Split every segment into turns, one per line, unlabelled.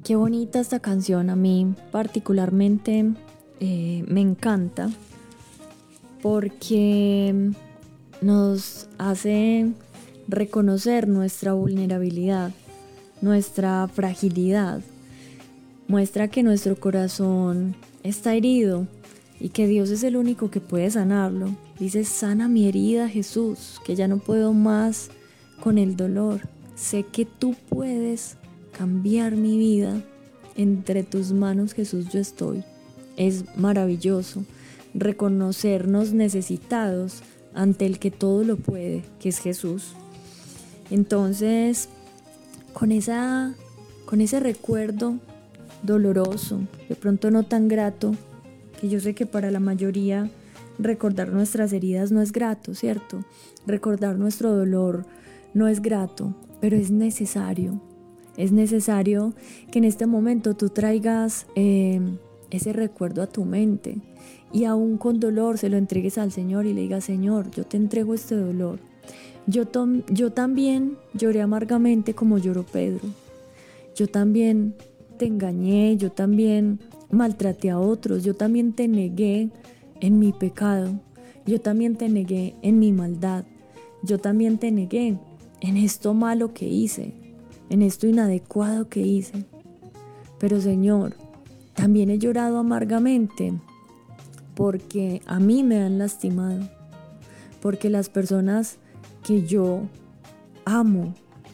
Qué bonita esta canción, a mí particularmente me encanta porque nos hace reconocer nuestra vulnerabilidad, nuestra fragilidad, muestra que nuestro corazón está herido y que Dios es el único que puede sanarlo. Dice: sana mi herida, Jesús, que ya no puedo más con el dolor. Sé que tú puedes cambiar mi vida. Entre tus manos, Jesús, yo estoy. Es maravilloso reconocernos necesitados ante el que todo lo puede, que es Jesús. Entonces, con ese recuerdo doloroso, de pronto no tan grato, que yo sé que para la mayoría recordar nuestras heridas no es grato, ¿cierto? Recordar nuestro dolor no es grato, pero es necesario. Es necesario que en este momento tú traigas ese recuerdo a tu mente y aún con dolor se lo entregues al Señor y le digas: Señor, yo te entrego este dolor. Yo también lloré amargamente como lloró Pedro. Yo también te engañé, yo también maltraté a otros, yo también te negué en mi pecado, yo también te negué en mi maldad, yo también te negué en esto malo que hice, en esto inadecuado que hice. Pero Señor, también he llorado amargamente porque a mí me han lastimado, porque las personas que yo amo,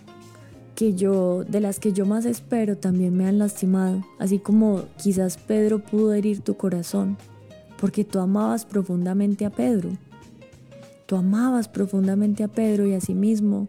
de las que yo más espero, también me han lastimado, así como quizás Pedro pudo herir tu corazón, porque tú amabas profundamente a Pedro. Tú amabas profundamente a Pedro y asimismo,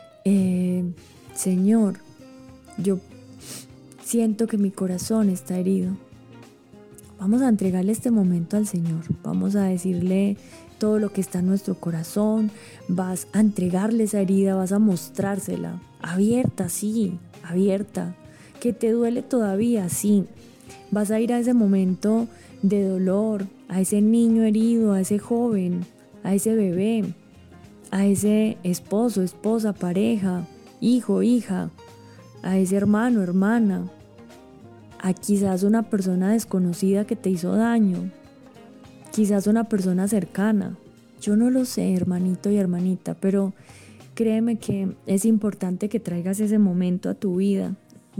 Señor, yo siento que mi corazón está herido. Vamos a entregarle este momento al Señor. Vamos a decirle todo lo que está en nuestro corazón. Vas a entregarle esa herida, vas a mostrársela. Abierta, sí, abierta. Que te duele todavía, sí. Vas a ir a ese momento de dolor, a ese niño herido, a ese joven, a ese bebé, a ese esposo, esposa, pareja, hijo, hija, a ese hermano, hermana, a quizás una persona desconocida que te hizo daño, quizás una persona cercana. Yo no lo sé, hermanito y hermanita, pero créeme que es importante que traigas ese momento a tu vida,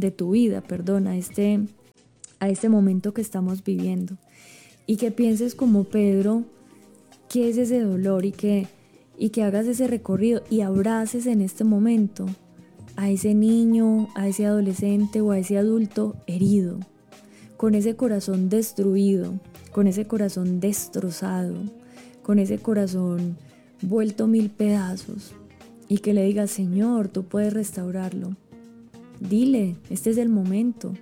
a este momento que estamos viviendo. Y que pienses como Pedro, qué es ese dolor y que hagas ese recorrido y abraces en este momento a ese niño, a ese adolescente o a ese adulto herido, con ese corazón destruido, con ese corazón destrozado, con ese corazón vuelto mil pedazos, y que le digas: Señor, tú puedes restaurarlo. Dile, este es el momento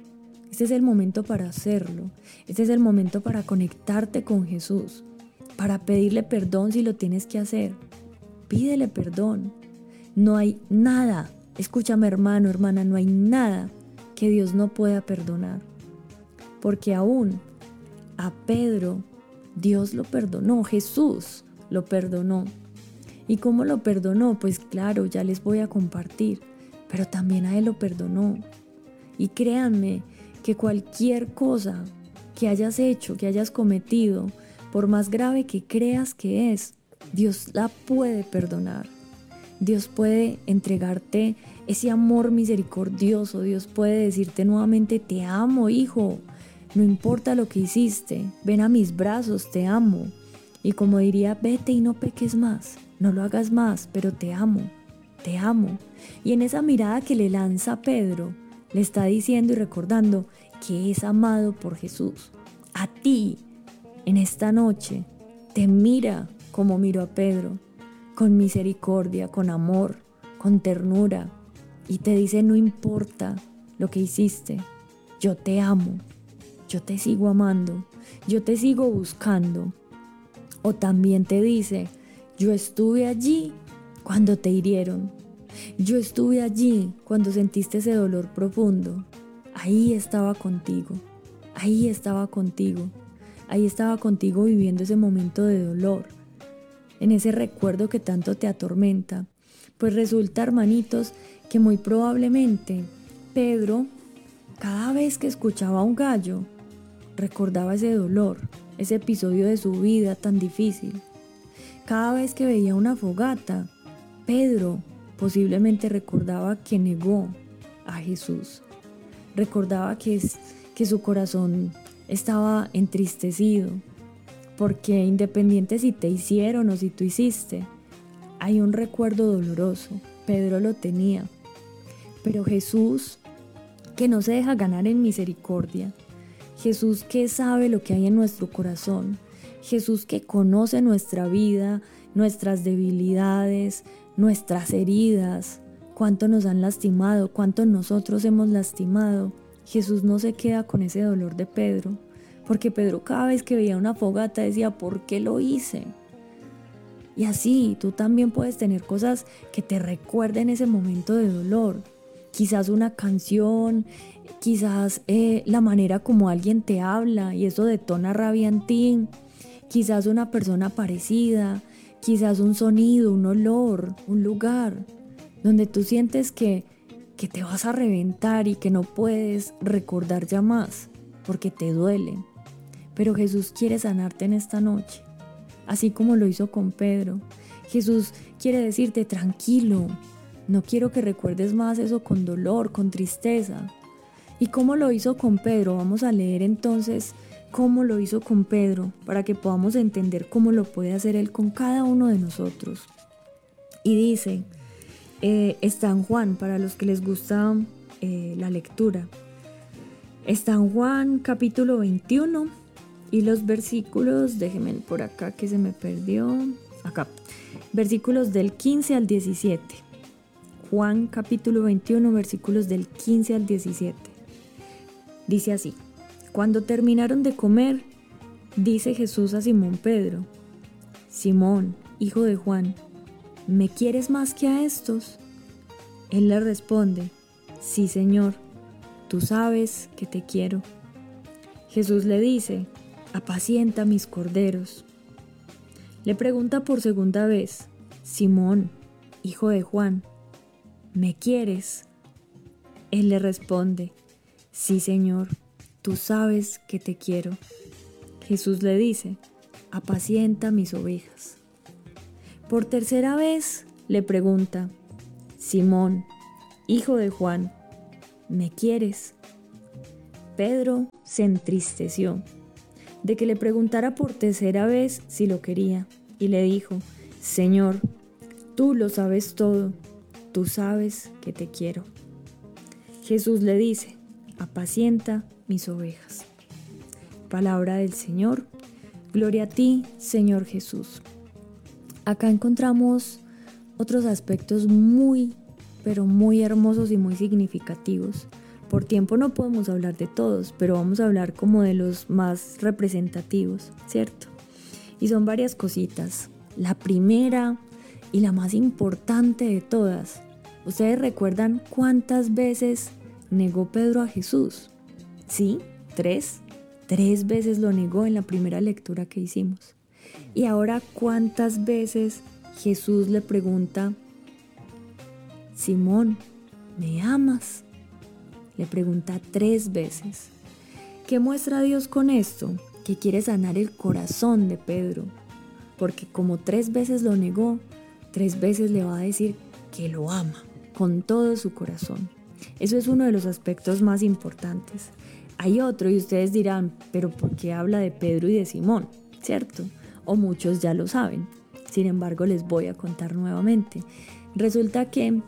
para hacerlo, este es el momento para conectarte con Jesús, para pedirle perdón si lo tienes que hacer. Pídele perdón. No hay nada, escúchame hermano, hermana, no hay nada que Dios no pueda perdonar. Porque aún a Pedro Dios lo perdonó, Jesús lo perdonó. ¿Y cómo lo perdonó? Pues claro, ya les voy a compartir, pero también a él lo perdonó. Y créanme que cualquier cosa que hayas hecho, que hayas cometido, por más grave que creas que es, Dios la puede perdonar. Dios puede entregarte ese amor misericordioso. Dios puede decirte nuevamente: te amo, hijo. No importa lo que hiciste, ven a mis brazos, te amo. Y como diría, vete y no peques más, no lo hagas más, pero te amo, te amo. Y en esa mirada que le lanza Pedro, le está diciendo y recordando que es amado por Jesús. A ti, en esta noche, te mira como miró a Pedro, con misericordia, con amor, con ternura, y te dice: no importa lo que hiciste, yo te amo, yo te sigo amando, yo te sigo buscando. O también te dice: yo estuve allí cuando te hirieron, yo estuve allí cuando sentiste ese dolor profundo, ahí estaba contigo, ahí estaba contigo, ahí estaba contigo viviendo ese momento de dolor, en ese recuerdo que tanto te atormenta. Pues resulta, hermanitos, que muy probablemente Pedro Cada vez que escuchaba a un gallo, recordaba ese dolor, ese episodio de su vida tan difícil. Cada vez que veía una fogata, Pedro posiblemente recordaba que negó a Jesús. Recordaba que su corazón estaba entristecido, porque independiente si te hicieron o si tú hiciste, hay un recuerdo doloroso. Pedro lo tenía. Pero Jesús, que no se deja ganar en misericordia, Jesús que sabe lo que hay en nuestro corazón, Jesús que conoce nuestra vida, nuestras debilidades, nuestras heridas, cuánto nos han lastimado, cuánto nosotros hemos lastimado. Jesús no se queda con ese dolor de Pedro, porque Pedro cada vez que veía una fogata decía, ¿por qué lo hice? Y así tú también puedes tener cosas que te recuerden ese momento de dolor. Quizás una canción, quizás la manera como alguien te habla y eso detona rabia en ti. Quizás una persona parecida, quizás un sonido, un olor, un lugar donde tú sientes que te vas a reventar y que no puedes recordar ya más porque te duele. Pero Jesús quiere sanarte en esta noche, así como lo hizo con Pedro. Jesús quiere decirte, tranquilo, no quiero que recuerdes más eso con dolor, con tristeza. ¿Y cómo lo hizo con Pedro? Vamos a leer entonces cómo lo hizo con Pedro, para que podamos entender cómo lo puede hacer Él con cada uno de nosotros. Y dice, está en Juan, para los que les gusta la lectura. Está en Juan capítulo 21 y los versículos, déjenme por acá que se me perdió, acá, versículos del 15 al 17. Juan capítulo 21, versículos del 15 al 17. Dice así, cuando terminaron de comer, dice Jesús a Simón Pedro, Simón, hijo de Juan, ¿me quieres más que a estos? Él le responde, sí, Señor, tú sabes que te quiero. Jesús le dice, apacienta mis corderos. Le pregunta por segunda vez, Simón, hijo de Juan, ¿me quieres? Él le responde, sí, Señor, tú sabes que te quiero. Jesús le dice, apacienta mis ovejas. Por tercera vez le pregunta, Simón, hijo de Juan, ¿me quieres? Pedro se entristeció de que le preguntara por tercera vez si lo quería y le dijo, Señor, tú lo sabes todo, tú sabes que te quiero. Jesús le dice, apacienta mis ovejas. Palabra del Señor, gloria a ti, Señor Jesús. Acá encontramos otros aspectos muy, pero muy hermosos y muy significativos. Por tiempo no podemos hablar de todos, pero vamos a hablar como de los más representativos, ¿cierto? Y son varias cositas. La primera y la más importante de todas. ¿Ustedes recuerdan cuántas veces negó Pedro a Jesús? ¿Sí? 3. 3 veces lo negó en la primera lectura que hicimos. Y ahora, ¿cuántas veces Jesús le pregunta, Simón, ¿me amas? Le pregunta 3 veces. ¿Qué muestra Dios con esto? Que quiere sanar el corazón de Pedro. Porque como 3 veces lo negó, 3 veces le va a decir que lo ama con todo su corazón. Eso es uno de los aspectos más importantes. Hay otro y ustedes dirán, pero ¿por qué habla de Pedro y de Simón? ¿Cierto? O muchos ya lo saben. Sin embargo, les voy a contar nuevamente. Resulta que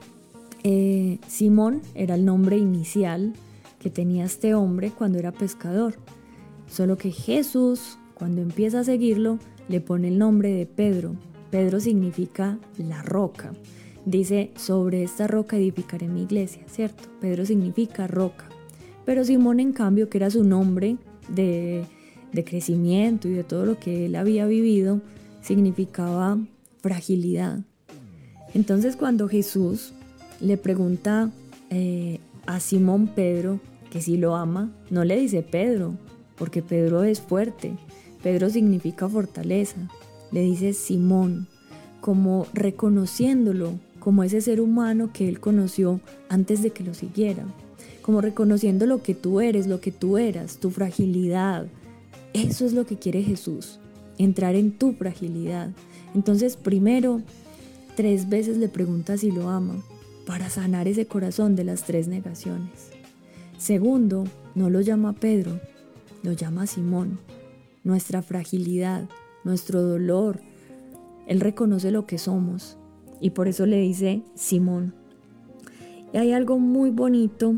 Simón era el nombre inicial que tenía este hombre cuando era pescador. Solo que Jesús, cuando empieza a seguirlo, le pone el nombre de Pedro. Pedro significa la roca. Dice, sobre esta roca edificaré mi iglesia, ¿cierto? Pedro significa roca. Pero Simón, en cambio, que era su nombre de crecimiento y de todo lo que él había vivido, significaba fragilidad. Entonces, cuando Jesús le pregunta a Simón Pedro que si lo ama, no le dice Pedro, porque Pedro es fuerte. Pedro significa fortaleza. Le dice Simón, como reconociéndolo como ese ser humano que él conoció antes de que lo siguiera. como reconociendo lo que tú eres, lo que tú eras, tu fragilidad. Eso es lo que quiere Jesús, entrar en tu fragilidad. Entonces, primero, 3 veces le pregunta si lo ama, para sanar ese corazón de las 3 negaciones. Segundo, no lo llama Pedro, lo llama Simón. Nuestra fragilidad, nuestro dolor, Él reconoce lo que somos y por eso le dice Simón. Y hay algo muy bonito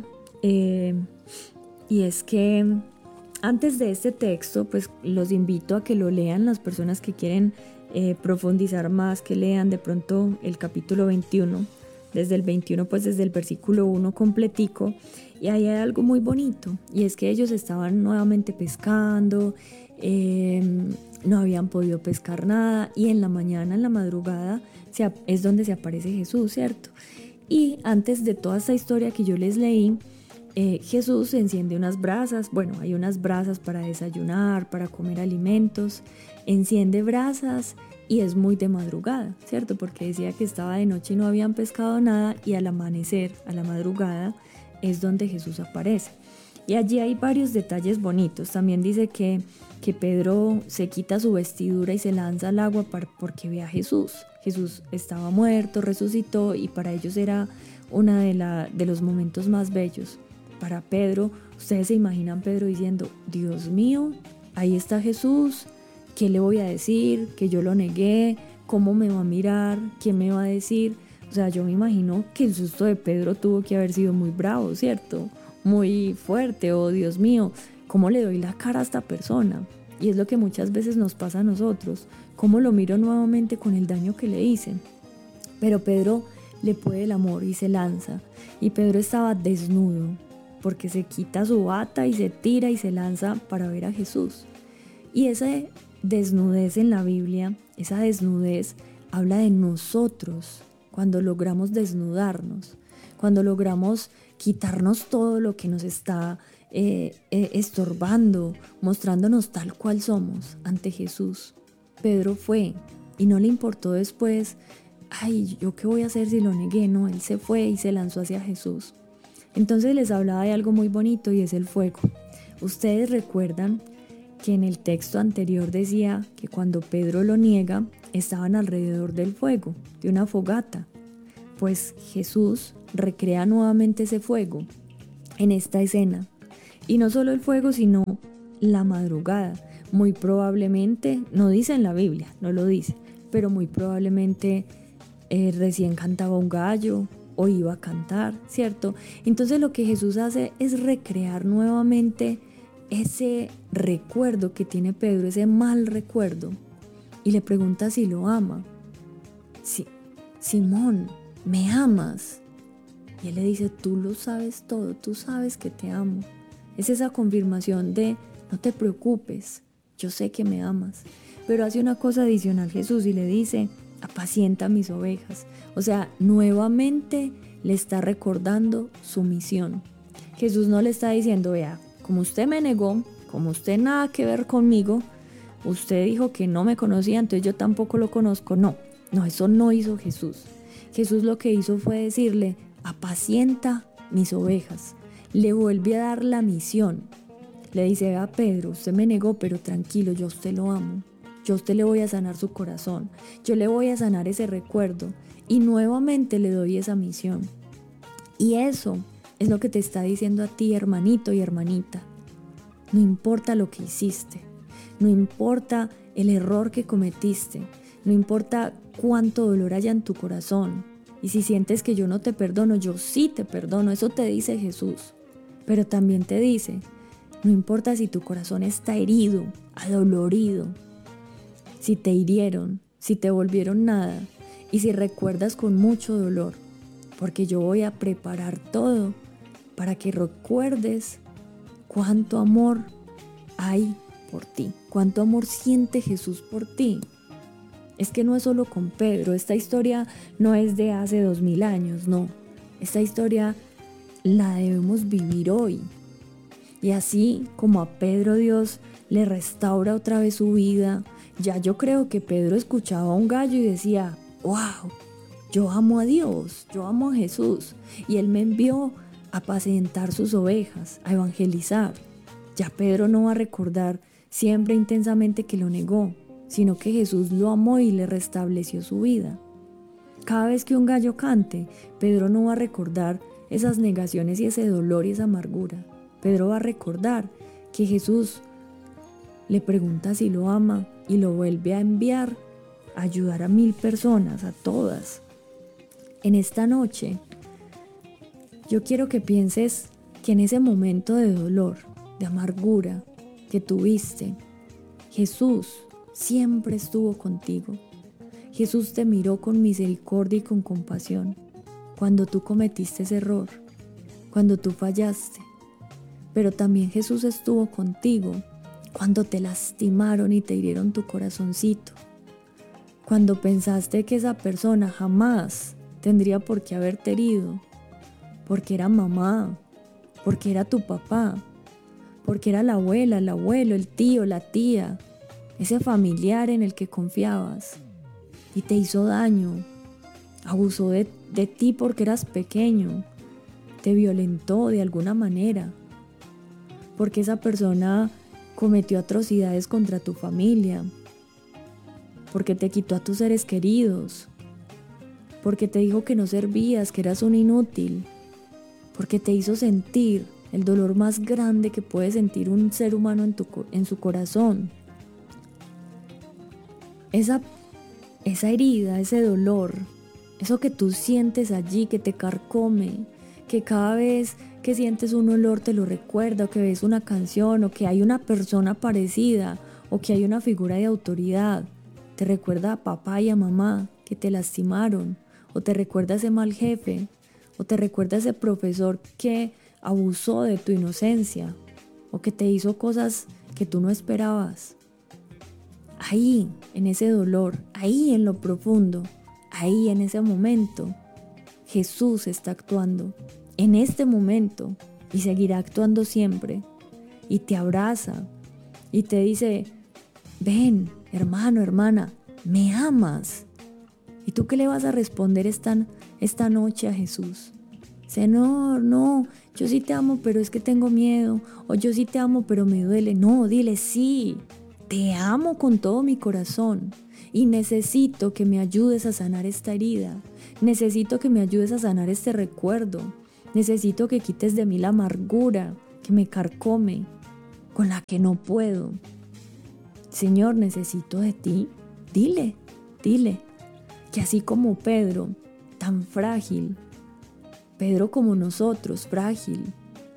y es que antes de este texto, pues los invito a que lo lean las personas que quieren profundizar más, que lean de pronto el capítulo 21, desde el 21, pues desde el versículo 1 completico. Y ahí hay algo muy bonito, y es que ellos estaban nuevamente pescando, no habían podido pescar nada, y en la mañana, en la madrugada, es donde se aparece Jesús, ¿cierto? Y antes de toda esta historia que yo les leí, Jesús enciende unas brasas, bueno, hay unas brasas para desayunar, para comer alimentos, enciende brasas y es muy de madrugada, ¿cierto? Porque decía que estaba de noche y no habían pescado nada, y al amanecer, a la madrugada, es donde Jesús aparece. Y allí hay varios detalles bonitos. También dice que Pedro se quita su vestidura y se lanza al agua porque ve a Jesús. Jesús estaba muerto, resucitó, y para ellos era uno de los momentos más bellos. Para Pedro, ustedes se imaginan Pedro diciendo, Dios mío, ahí está Jesús, ¿qué le voy a decir? Que yo lo negué, ¿cómo me va a mirar? ¿Quién me va a decir? O sea, yo me imagino que el susto de Pedro tuvo que haber sido muy bravo, ¿cierto? Muy fuerte. Oh, Dios mío, ¿cómo le doy la cara a esta persona? Y es lo que muchas veces nos pasa a nosotros. ¿Cómo lo miro nuevamente con el daño que le hice? Pero Pedro le puede el amor y se lanza. Y Pedro estaba desnudo, porque se quita su bata y se tira y se lanza para ver a Jesús. Y esa desnudez en la Biblia, esa desnudez habla de nosotros, cuando logramos desnudarnos, cuando logramos quitarnos todo lo que nos está estorbando, mostrándonos tal cual somos ante Jesús. Pedro fue y no le importó después, ay, ¿yo qué voy a hacer si lo negué? No, él se fue y se lanzó hacia Jesús. Entonces les hablaba de algo muy bonito, y es el fuego. Ustedes recuerdan que en el texto anterior decía que cuando Pedro lo niega, estaban alrededor del fuego, de una fogata. Pues Jesús recrea nuevamente ese fuego en esta escena. Y no solo el fuego, sino la madrugada. Muy probablemente, no dice en la Biblia, no lo dice, pero muy probablemente recién cantaba un gallo o iba a cantar, ¿cierto? Entonces lo que Jesús hace es recrear nuevamente ese recuerdo que tiene Pedro, ese mal recuerdo, y le pregunta si lo ama. Sí, Simón, ¿me amas? Y él le dice, tú lo sabes todo, tú sabes que te amo. Es esa confirmación de, no te preocupes, yo sé que me amas. Pero hace una cosa adicional Jesús y le dice, apacienta mis ovejas. O sea, nuevamente le está recordando su misión. Jesús no le está diciendo, vea, como usted me negó, como usted nada que ver conmigo, usted dijo que no me conocía, entonces yo tampoco lo conozco. No, eso no hizo Jesús. Jesús lo que hizo fue decirle, apacienta mis ovejas. Le vuelve a dar la misión. Le dice, a Pedro, usted me negó, pero tranquilo, yo a usted lo amo. Yo a usted le voy a sanar su corazón. Yo le voy a sanar ese recuerdo. Y nuevamente le doy esa misión. Y eso es lo que te está diciendo a ti, hermanito y hermanita. No importa lo que hiciste. No importa el error que cometiste. No importa cuánto dolor haya en tu corazón. Y si sientes que yo no te perdono, yo sí te perdono. Eso te dice Jesús. Pero también te dice, no importa si tu corazón está herido, adolorido, si te hirieron, si te volvieron nada, y si recuerdas con mucho dolor, porque yo voy a preparar todo para que recuerdes cuánto amor hay por ti, cuánto amor siente Jesús por ti. Es que no es solo con Pedro, esta historia no es de hace 2000 años, no. Esta historia la debemos vivir hoy. Y así como a Pedro Dios le restaura otra vez su vida, ya yo creo que Pedro escuchaba a un gallo y decía, wow, yo amo a Dios, yo amo a Jesús, y Él me envió a apacentar sus ovejas, a evangelizar. Ya Pedro no va a recordar siempre intensamente que lo negó, sino que Jesús lo amó y le restableció su vida. Cada vez que un gallo cante, Pedro no va a recordar esas negaciones y ese dolor y esa amargura. Pedro va a recordar que Jesús le pregunta si lo ama y lo vuelve a enviar a ayudar a 1000 personas, a todas. En esta noche, yo quiero que pienses que en ese momento de dolor, de amargura que tuviste, Jesús siempre estuvo contigo. Jesús te miró con misericordia y con compasión cuando tú cometiste ese error, cuando tú fallaste. Pero también Jesús estuvo contigo cuando te lastimaron y te hirieron tu corazoncito, cuando pensaste que esa persona jamás tendría por qué haberte herido, porque era mamá, porque era tu papá, porque era la abuela, el abuelo, el tío, la tía, ese familiar en el que confiabas y te hizo daño, abusó de ti porque eras pequeño, te violentó de alguna manera, porque esa persona cometió atrocidades contra tu familia, porque te quitó a tus seres queridos, porque te dijo que no servías, que eras un inútil, porque te hizo sentir el dolor más grande que puede sentir un ser humano en su corazón. Esa herida, ese dolor, eso que tú sientes allí, que te carcome, que cada vez que sientes un olor te lo recuerda, o que ves una canción, o que hay una persona parecida, o que hay una figura de autoridad, te recuerda a papá y a mamá que te lastimaron, o te recuerda a ese mal jefe, o te recuerda a ese profesor que abusó de tu inocencia, o que te hizo cosas que tú no esperabas. Ahí, en ese dolor, ahí en lo profundo, ahí en ese momento, Jesús está actuando. En este momento, y seguirá actuando siempre, y te abraza, y te dice, ven, hermano, hermana, me amas. ¿Y tú qué le vas a responder esta noche a Jesús? Señor, no, yo sí te amo, pero es que tengo miedo, o yo sí te amo, pero me duele. No, dile, sí, te amo con todo mi corazón, y necesito que me ayudes a sanar esta herida, necesito que me ayudes a sanar este recuerdo, necesito que quites de mí la amargura que me carcome, con la que no puedo. Señor, necesito de ti. Dile, que así como Pedro, tan frágil, Pedro como nosotros, frágil,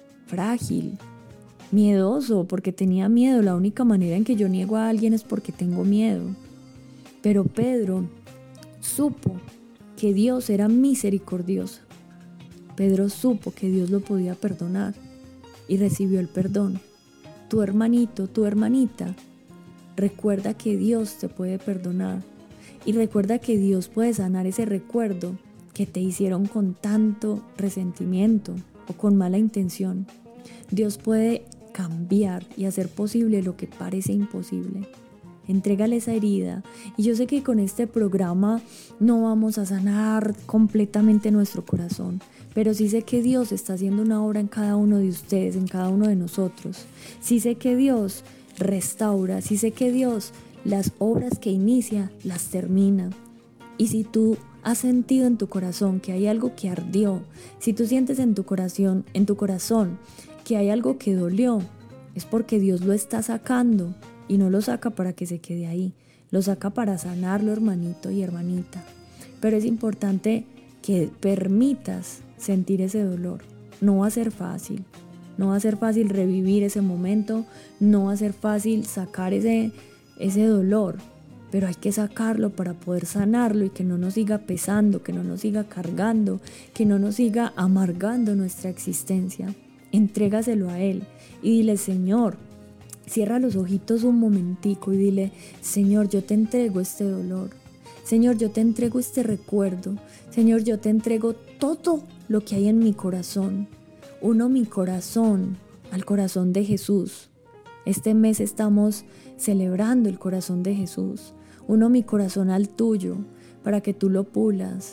miedoso porque tenía miedo. La única manera en que yo niego a alguien es porque tengo miedo. Pero Pedro supo que Dios era misericordioso. Pedro supo que Dios lo podía perdonar y recibió el perdón. Tu hermanito, tu hermanita, recuerda que Dios te puede perdonar y recuerda que Dios puede sanar ese recuerdo que te hicieron con tanto resentimiento o con mala intención. Dios puede cambiar y hacer posible lo que parece imposible. Entrégale esa herida. Y yo sé que con este programa no vamos a sanar completamente nuestro corazón, pero sí sé que Dios está haciendo una obra en cada uno de ustedes, en cada uno de nosotros. Sí sé que Dios restaura, sí sé que Dios las obras que inicia las termina. Y si tú has sentido en tu corazón que hay algo que ardió, si tú sientes en tu corazón que hay algo que dolió, es porque Dios lo está sacando. Y no lo saca para que se quede ahí, lo saca para sanarlo, hermanito y hermanita. Pero es importante que permitas sentir ese dolor. No va a ser fácil, no va a ser fácil revivir ese momento, no va a ser fácil sacar ese dolor, pero hay que sacarlo para poder sanarlo y que no nos siga pesando, que no nos siga cargando, que no nos siga amargando nuestra existencia. Entrégaselo a Él y dile, Señor, cierra los ojitos un momentico y dile, Señor, yo te entrego este dolor. Señor, yo te entrego este recuerdo. Señor, yo te entrego todo lo que hay en mi corazón. Uno mi corazón al corazón de Jesús. Este mes estamos celebrando el corazón de Jesús. Uno mi corazón al tuyo para que tú lo pulas,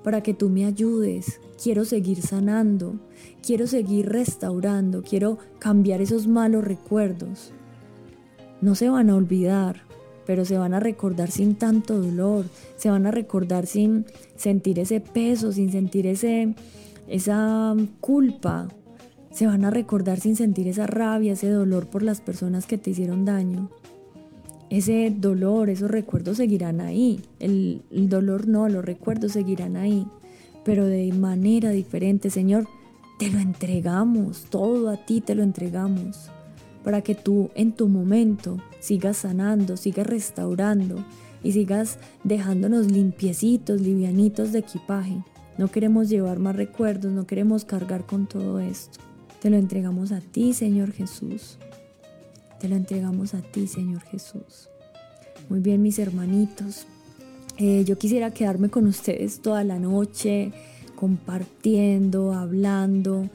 para que tú me ayudes. Quiero seguir sanando, quiero seguir restaurando, quiero cambiar esos malos recuerdos. No se van a olvidar, pero se van a recordar sin tanto dolor, se van a recordar sin sentir ese peso, sin sentir esa culpa. Se van a recordar sin sentir esa rabia, ese dolor por las personas que te hicieron daño. Ese dolor, esos recuerdos seguirán ahí. El dolor no, los recuerdos seguirán ahí, pero de manera diferente. Señor, te lo entregamos, todo a ti te lo entregamos, para que tú en tu momento sigas sanando, sigas restaurando y sigas dejándonos limpiecitos, livianitos de equipaje. No queremos llevar más recuerdos, no queremos cargar con todo esto. Te lo entregamos a ti, Señor Jesús. Te lo entregamos a ti, Señor Jesús. Muy bien, mis hermanitos. Yo quisiera quedarme con ustedes toda la noche, compartiendo, hablando,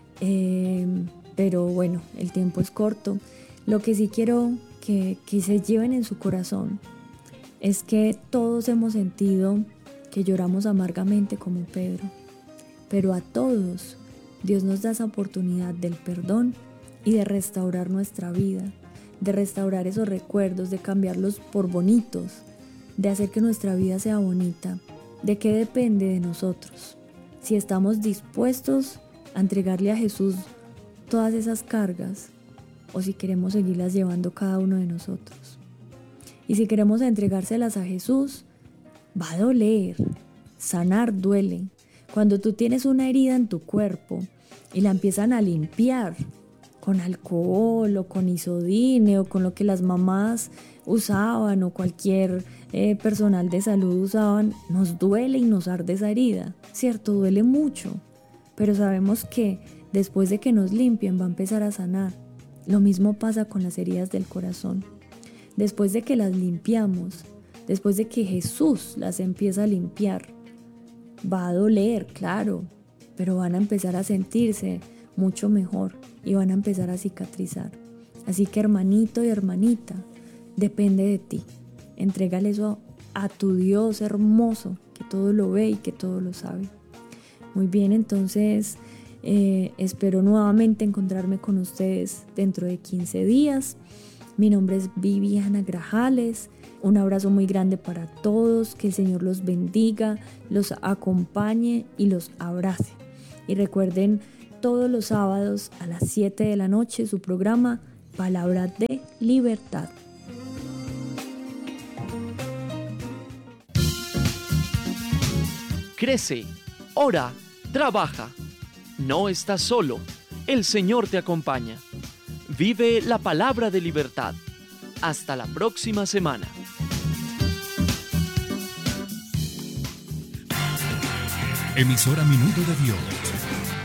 pero bueno, el tiempo es corto. Lo que sí quiero que se lleven en su corazón es que todos hemos sentido que lloramos amargamente como Pedro, pero a todos Dios nos da esa oportunidad del perdón y de restaurar nuestra vida, de restaurar esos recuerdos, de cambiarlos por bonitos, de hacer que nuestra vida sea bonita. ¿De qué depende de nosotros? Si estamos dispuestos a entregarle a Jesús todas esas cargas o si queremos seguirlas llevando cada uno de nosotros. Y si queremos entregárselas a Jesús, va a doler. Sanar duele. Cuando tú tienes una herida en tu cuerpo y la empiezan a limpiar con alcohol o con isodine o con lo que las mamás usaban o cualquier personal de salud usaban, nos duele y nos arde esa herida, ¿cierto? Duele mucho, pero sabemos que después de que nos limpien va a empezar a sanar. Lo mismo pasa con las heridas del corazón. Después de que las limpiamos, después de que Jesús las empieza a limpiar, va a doler, claro, pero van a empezar a sentirse mucho mejor y van a empezar a cicatrizar. Así que hermanito y hermanita, depende de ti. Entrégale eso a tu Dios hermoso, que todo lo ve y que todo lo sabe. Muy bien, entonces espero nuevamente encontrarme con ustedes dentro de 15 días. Mi nombre es Viviana Grajales. Un abrazo muy grande para todos, que el Señor los bendiga, los acompañe y los abrace. Y recuerden, todos los sábados a las 7 de la noche su programa Palabra de Libertad.
Crece, ora, trabaja. No estás solo, el Señor te acompaña. Vive la palabra de libertad. Hasta la próxima semana.
Emisora Minuto de Dios.